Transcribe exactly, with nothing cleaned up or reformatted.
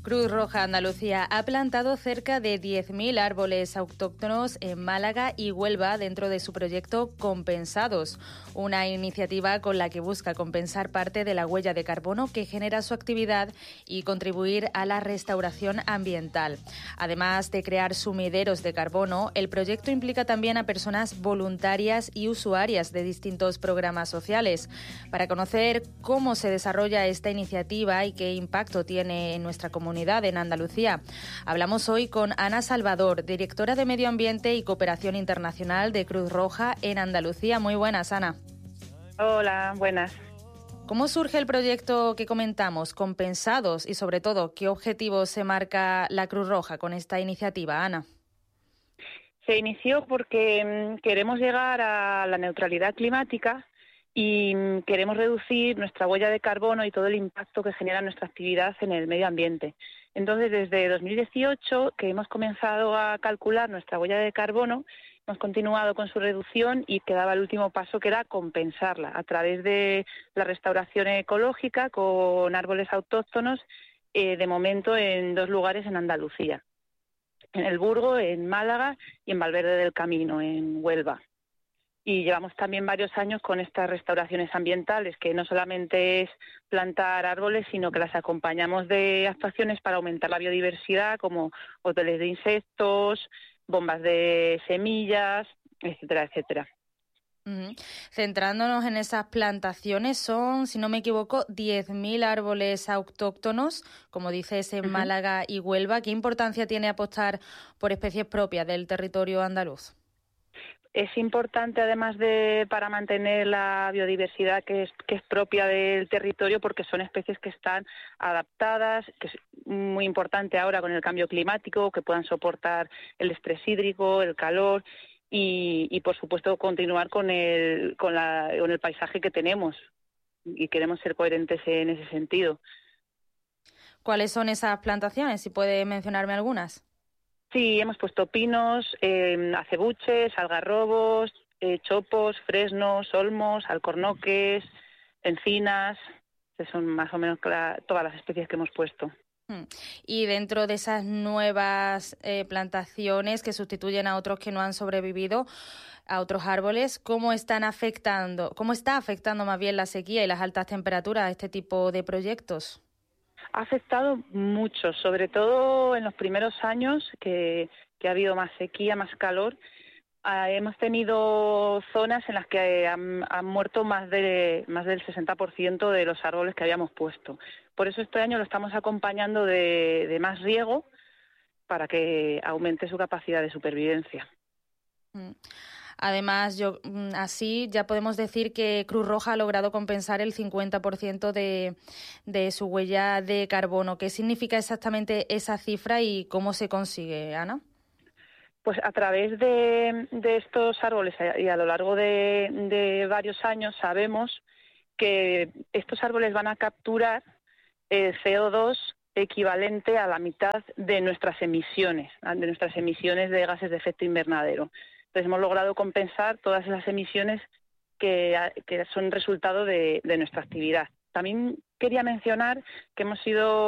Cruz Roja Andalucía ha plantado cerca de diez mil árboles autóctonos en Málaga y Huelva dentro de su proyecto Compensados, una iniciativa con la que busca compensar parte de la huella de carbono que genera su actividad y contribuir a la restauración ambiental. Además de crear sumideros de carbono, el proyecto implica también a personas voluntarias y usuarias de distintos programas sociales. Para conocer cómo se desarrolla esta iniciativa y qué impacto tiene en nuestra comunidad en Andalucía, hablamos hoy con Ana Salvador, directora de Medio Ambiente y Cooperación Internacional de Cruz Roja en Andalucía. Muy buenas, Ana. Hola, buenas. ¿Cómo surge el proyecto que comentamos, Compensados, y sobre todo, qué objetivos se marca la Cruz Roja con esta iniciativa, Ana? Se inició porque queremos llegar a la neutralidad climática y queremos reducir nuestra huella de carbono y todo el impacto que genera nuestra actividad en el medio ambiente. Entonces, desde dos mil dieciocho, que hemos comenzado a calcular nuestra huella de carbono, hemos continuado con su reducción y quedaba el último paso, que era compensarla a través de la restauración ecológica con árboles autóctonos, eh, de momento en dos lugares en Andalucía, en El Burgo, en Málaga, y en Valverde del Camino, en Huelva. Y llevamos también varios años con estas restauraciones ambientales, que no solamente es plantar árboles, sino que las acompañamos de actuaciones para aumentar la biodiversidad, como hoteles de insectos, bombas de semillas, etcétera, etcétera. Uh-huh. Centrándonos en esas plantaciones, son, si no me equivoco, diez mil árboles autóctonos, como dices, en uh-huh. Málaga y Huelva. ¿Qué importancia tiene apostar por especies propias del territorio andaluz? Es importante, además de para mantener la biodiversidad que es, que es propia del territorio, porque son especies que están adaptadas, que es muy importante ahora con el cambio climático, que puedan soportar el estrés hídrico, el calor y, y por supuesto, continuar con el, con, la, con el paisaje que tenemos, y queremos ser coherentes en ese sentido. ¿Cuáles son esas plantaciones? Si puede mencionarme algunas. Sí, hemos puesto pinos, eh, acebuches, algarrobos, eh, chopos, fresnos, olmos, alcornoques, encinas. Esas son más o menos la, todas las especies que hemos puesto. Y dentro de esas nuevas eh, plantaciones que sustituyen a otros que no han sobrevivido, a otros árboles, ¿cómo están afectando, cómo está afectando más bien la sequía y las altas temperaturas a este tipo de proyectos? Ha afectado mucho, sobre todo en los primeros años, que, que ha habido más sequía, más calor. Eh, hemos tenido zonas en las que han, han muerto más, de, más del sesenta por ciento de los árboles que habíamos puesto. Por eso este año lo estamos acompañando de, de más riego para que aumente su capacidad de supervivencia. Mm. Además, yo así ya podemos decir que Cruz Roja ha logrado compensar el cincuenta por ciento de, de su huella de carbono. ¿Qué significa exactamente esa cifra y cómo se consigue, Ana? Pues a través de, de estos árboles y a lo largo de, de varios años sabemos que estos árboles van a capturar el C O dos equivalente a la mitad de nuestras emisiones, de nuestras emisiones de gases de efecto invernadero. Entonces hemos logrado compensar todas esas emisiones que, que son resultado de, de nuestra actividad. También quería mencionar que hemos sido